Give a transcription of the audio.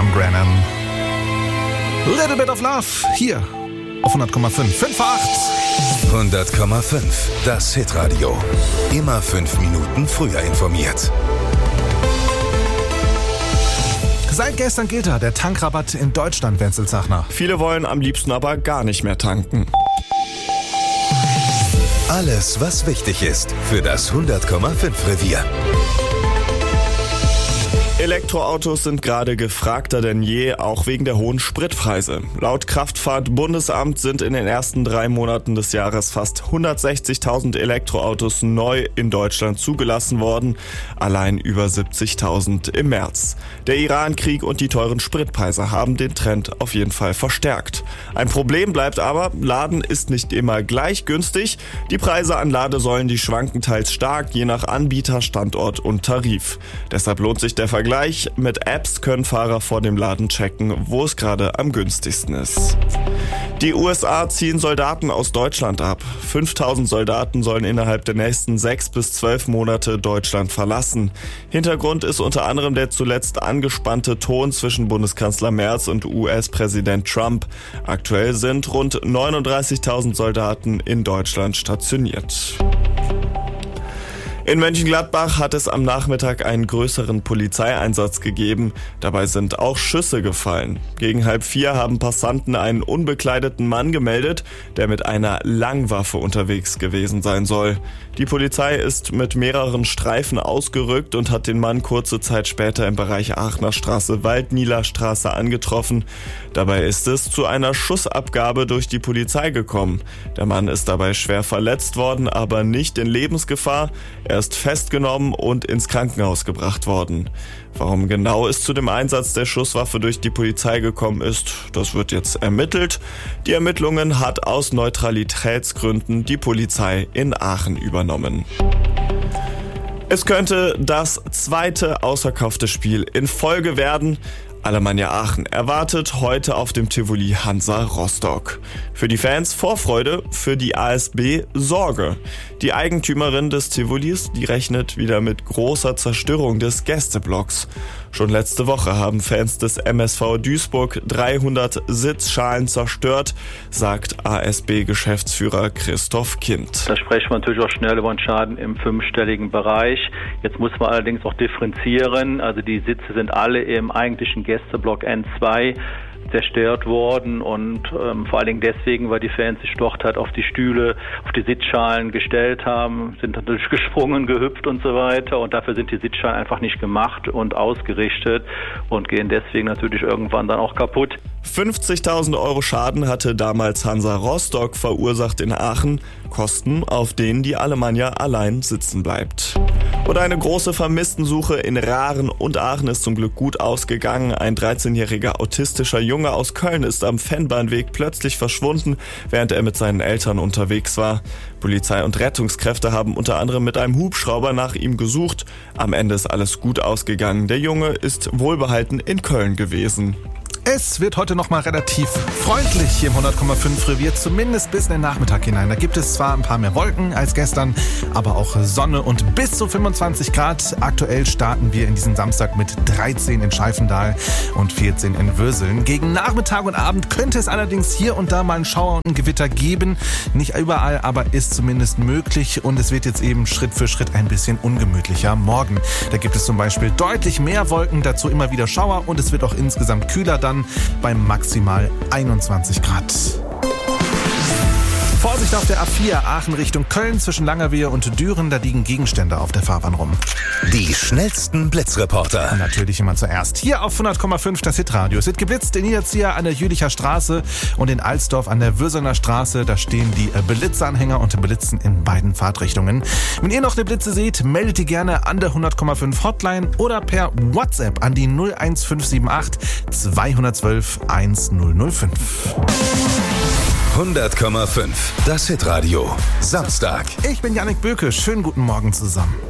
Tom Grennan. Little Bit of Love hier auf 100,5. 5 vor 8. 100,5. Das Hitradio. Immer 5 Minuten früher informiert. Seit gestern gilt der Tankrabatt in Deutschland, Wenzel Zachner. Viele wollen am liebsten aber gar nicht mehr tanken. Alles, was wichtig ist für das 100,5 Revier. Elektroautos sind gerade gefragter denn je, auch wegen der hohen Spritpreise. Laut Kraftfahrt-Bundesamt sind in den ersten 3 Monaten des Jahres fast 160.000 Elektroautos neu in Deutschland zugelassen worden, allein über 70.000 im März. Der Iran-Krieg und die teuren Spritpreise haben den Trend auf jeden Fall verstärkt. Ein Problem bleibt aber, Laden ist nicht immer gleich günstig. Die Preise an Ladesäulen, die schwanken teils stark, je nach Anbieter, Standort und Tarif. Deshalb lohnt sich der Vergleich. Mit Apps können Fahrer vor dem Laden checken, wo es gerade am günstigsten ist. Die USA ziehen Soldaten aus Deutschland ab. 5.000 Soldaten sollen innerhalb der nächsten 6 bis 12 Monate Deutschland verlassen. Hintergrund ist unter anderem der zuletzt angespannte Ton zwischen Bundeskanzler Merz und US-Präsident Trump. Aktuell sind rund 39.000 Soldaten in Deutschland stationiert. In Mönchengladbach hat es am Nachmittag einen größeren Polizeieinsatz gegeben. Dabei sind auch Schüsse gefallen. Gegen 3:30 haben Passanten einen unbekleideten Mann gemeldet, der mit einer Langwaffe unterwegs gewesen sein soll. Die Polizei ist mit mehreren Streifen ausgerückt und hat den Mann kurze Zeit später im Bereich Aachener Straße, Waldnieler Straße angetroffen. Dabei ist es zu einer Schussabgabe durch die Polizei gekommen. Der Mann ist dabei schwer verletzt worden, aber nicht in Lebensgefahr. Er ist festgenommen und ins Krankenhaus gebracht worden. Warum genau es zu dem Einsatz der Schusswaffe durch die Polizei gekommen ist, das wird jetzt ermittelt. Die Ermittlungen hat aus Neutralitätsgründen die Polizei in Aachen übernommen. Es könnte das 2. ausverkaufte Spiel in Folge werden. Alemannia Aachen erwartet heute auf dem Tivoli Hansa Rostock. Für die Fans Vorfreude, für die ASB Sorge. Die Eigentümerin des Tivolis, die rechnet wieder mit großer Zerstörung des Gästeblocks. Schon letzte Woche haben Fans des MSV Duisburg 300 Sitzschalen zerstört, sagt ASB-Geschäftsführer Christoph Kind. Da sprechen wir natürlich auch schnell über einen Schaden im 5-stelligen Bereich. Jetzt muss man allerdings auch differenzieren. Also die Sitze sind alle im eigentlichen Gästeblock N2 zerstört worden und vor allen Dingen deswegen, weil die Fans sich dort halt auf die Stühle, auf die Sitzschalen gestellt haben, sind natürlich gesprungen, gehüpft und so weiter und dafür sind die Sitzschalen einfach nicht gemacht und ausgerichtet und gehen deswegen natürlich irgendwann dann auch kaputt. 50.000 Euro Schaden hatte damals Hansa Rostock verursacht in Aachen, Kosten, auf denen die Alemannia allein sitzen bleibt. Und eine große Vermisstensuche in Rahren und Aachen ist zum Glück gut ausgegangen. Ein 13-jähriger autistischer Junge aus Köln ist am Fennbahnweg plötzlich verschwunden, während er mit seinen Eltern unterwegs war. Polizei und Rettungskräfte haben unter anderem mit einem Hubschrauber nach ihm gesucht. Am Ende ist alles gut ausgegangen. Der Junge ist wohlbehalten in Köln gewesen. Es wird heute noch mal relativ freundlich hier im 100,5 Revier, zumindest bis in den Nachmittag hinein. Da gibt es zwar ein paar mehr Wolken als gestern, aber auch Sonne und bis zu 25 Grad. Aktuell starten wir in diesem Samstag mit 13 in Scheifendahl und 14 in Würseln. Gegen Nachmittag und Abend könnte es allerdings hier und da mal einen Schauer und ein Gewitter geben. Nicht überall, aber ist zumindest möglich und es wird jetzt eben Schritt für Schritt ein bisschen ungemütlicher. Morgen, da gibt es zum Beispiel deutlich mehr Wolken, dazu immer wieder Schauer und es wird auch insgesamt kühler dann bei maximal 21 Grad. Vorsicht auf der A4 Aachen Richtung Köln zwischen Langerwehe und Düren, da liegen Gegenstände auf der Fahrbahn rum. Die schnellsten Blitzreporter. Natürlich immer zuerst. Hier auf 100,5 das Hitradio. Es wird geblitzt in Niederzieher an der Jülicher Straße und in Alsdorf an der Würsener Straße. Da stehen die Blitzanhänger und blitzen in beiden Fahrtrichtungen. Wenn ihr noch eine Blitze seht, meldet die gerne an der 100,5 Hotline oder per WhatsApp an die 01578 212 1005. 100,5. Das Hitradio. Samstag. Ich bin Jannik Böke. Schönen guten Morgen zusammen.